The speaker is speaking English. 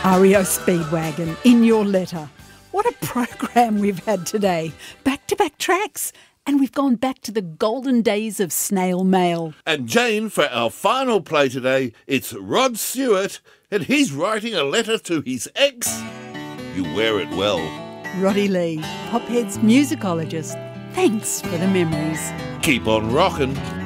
REO Speedwagon, in your letter. What a program we've had today. Back-to-back tracks. And we've gone back to the golden days of snail mail. And Jane, for our final play today, it's Rod Stewart, and he's writing a letter to his ex. You wear it well. Roddy Lee, Pophead's musicologist. Thanks for the memories. Keep on rockin'.